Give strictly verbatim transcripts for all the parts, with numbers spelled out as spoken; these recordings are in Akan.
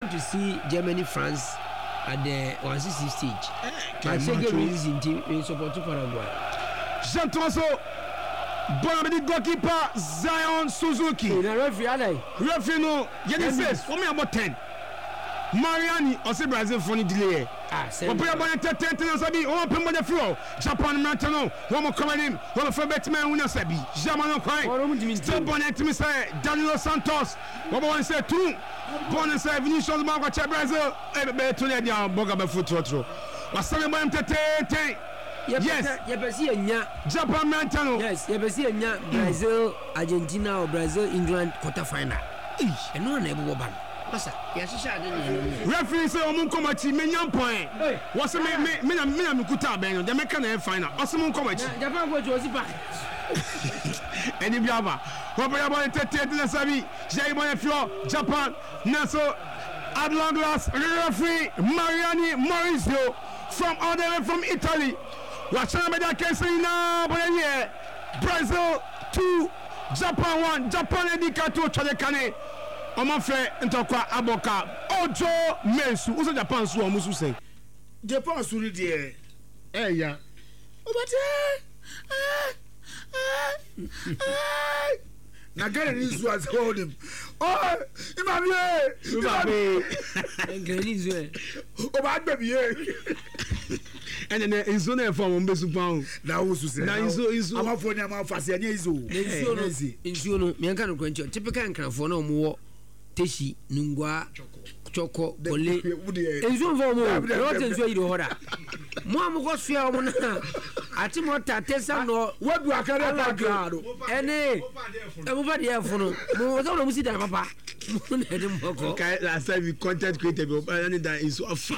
to see Germany, France at the one sixty stage. But second reason team in support to Paraguay. Jean Tonso, Bonamedi goalkeeper Zion Suzuki. Na referee alai. Referee no, yeni says, for me about ten. Mariani, also Brazil for the delay. Ah, we play about ten ten ten sabi. We open on the floor. Japan Martino. We mo come in. We mo for Batman win sabi. Jamano kwai. Still bonnet to me say Danilo Santos. We want say two. Bonnet say Vinicius Manga che Brazil. E be to le dia boga be foot trotro. We say mo ten ten ten. Yes. Yebesi enya Japan Martino. Yes, yebesi enya Brazil, Argentina or Brazil, England quarter final. E no na ebo ban. Masa, ya shisha de ni. Referee say omun komachi menyan point. What's me me me na me na mikuta ben no. They make na final. Osun komachi. Japan go to Osipa. Eni biaba. Wo boya boy tete de sabi. Jay boy floor Japan. Naso Adlan Glass referee Mariani Maurizio from all the way from Italy. Watch out me that can say na boy here. Brazil two, Japan one. Japan edika to chale kane. Omo fe ntokwa aboka ojo mensu uso Japan su omo su say Japan su ri de eh ya obate na gare ni su as hold him oh imami imami English we o ba gbe biye ene ne inzo na form mbesu pan na wo su say na inzo inzo amafo ni amafase anya izo inzo no inzo no me kan ko ncho typical nkrafo na omo wo teshi nungwa choko kole enzo mvo mo rote enzo yiro hora mo amko sua mo na ati mo ta tesa no wadu akare pa grado ene ebo ba de afuno mo so no musi da papa mo na de mo ko okay last time we content creator be any that is off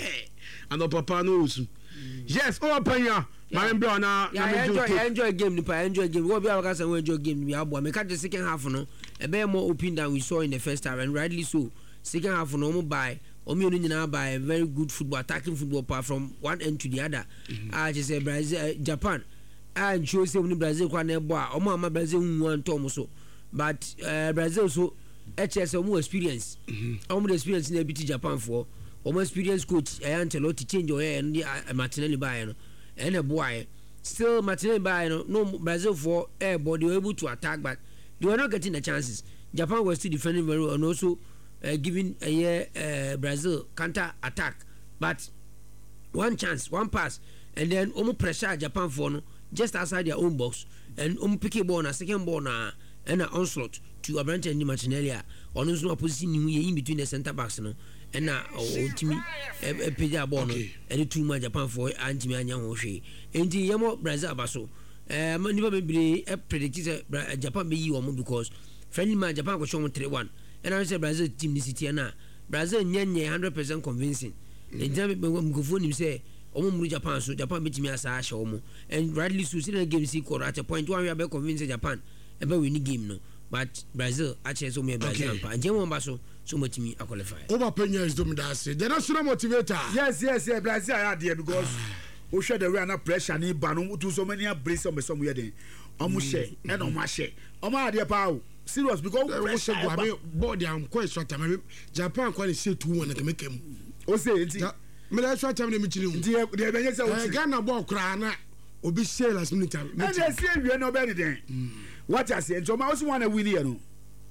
and papa no usu yes open ya my bro na na me enjoy enjoy game ni pa enjoy game wo bi aka say we enjoy game ni abo me catch the second half no e be more open than we saw in the first half, and rightly so. Second half no mo buy o mi nyina buy very good football, attacking football apart from one end to the other. Ah just say Brazil uh, Japan and show say when Brazil kwa na ebo a o ma Brazil hu an to mo so, but uh, Brazil so H S o mo experience o mo experience na beat Japan for o mo experience coach e Ancelotti change o e and Martinelli buy no and a boy still Martinelli buy no no Brazil for air but they were able to attack, but they were not getting the chances. Japan was still defending very well and also uh, giving a year uh, Brazil counter attack, but one chance, one pass, and then almost pressure Japan for no just outside their own box, and um pick a ball na second ball na and an onslaught to a branch and Martinelli on no opposition in between the center backs no and na ultimate a page ball and two much Japan for anti anya ho hwe enti yamo Brazil abaso eh man nipa be predict Japan be yi omo because friendly match Japan go show three one and I say Brazil team this city na Brazil nyenye one hundred percent convincing enti be mkofo nim say omo mu Japan so Japan betimi asa ahye omo, and rightly so see the game see correct at a point one we are be convinced Japan e be win game no, but Brazil actually so me Brazil pa nje mo baso so motimi a qualify over Penya is doing that say the national motivator. Yes yes yes Brazil are there because o share the way na pressure ni ba no to so many brace on some here den omo share e no ma share omo ade pa o serious because pressure go abi board am question time Japan quality say two one na make am o say enti me da short time na me chiri hu die die benye say o chiri Ghana ball kra na obi share last minute time and they say we no be den what I say so ma also want to win here no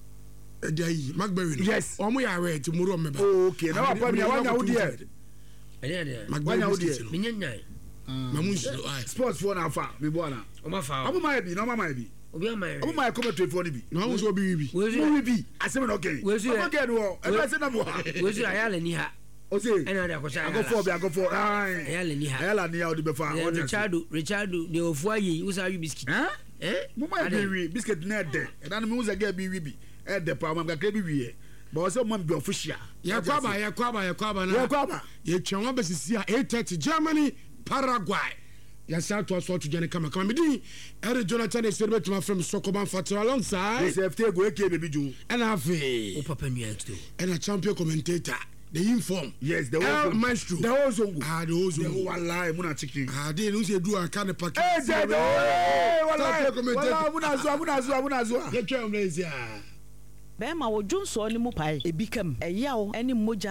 e dey Magberry no yes omo ya right mo ro me ba okay na wa pa me wa nya wo die ene de Magberry wo die minyan mamushi sports for na fa me bo na o ma fa omo ma bi no ma ma bi obi amai omo ma come to for ni bi no so bi bi we bi asem no okay omo get wo e be say na mo ha we so ayala ni ha o say ena de akosha I go for be I go for ai ayala ni ha ayala ni ha o de be fa Richardo Richardo de ofu ayi wo sa wi biscuit eh eh mo ma bi wi biscuit na de e dan me wo sa get bi wi bi e de pa ma ga bi wi but also man be official ya kwaba ya kwaba ya kwaba na ya kwaba ye twenwa besisi a eight thirty Germany Paraguay ya sa to so to jene kama kama medi Eric Jonathan is celebrate my from Sokoban Father alongside this F T go eke baby ju and afi o papa mi exto and a champion commentator the inform yes the whole maestro the whole zongo ah the whole zongo the wallahi muna chicken ah they no say do a kind of package eh the wallahi wallahi muna zo muna zo muna zo ye twa mlezi ah be ma wo junso ni mu pai ebi kam eyawo eni moja